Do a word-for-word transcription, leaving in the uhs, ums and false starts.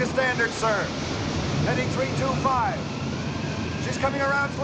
Standard, sir. Heading three two five. She's coming around